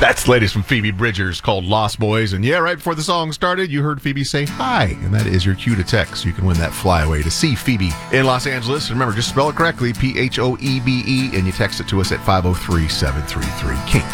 That's the latest from Phoebe Bridgers called Lost Boys. And yeah, right before the song started, you heard Phoebe say hi. And that is your cue to text. So you can win that flyaway to see Phoebe in Los Angeles. And remember, just spell it correctly, Phoebe, and you text it to us at 503-733-KINK.